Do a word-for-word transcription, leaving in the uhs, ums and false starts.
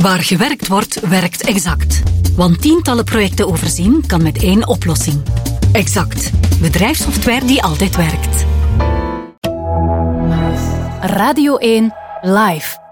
Waar gewerkt wordt, werkt Exact. Want tientallen projecten overzien kan met één oplossing. Exact. Bedrijfssoftware die altijd werkt. Radio één Live.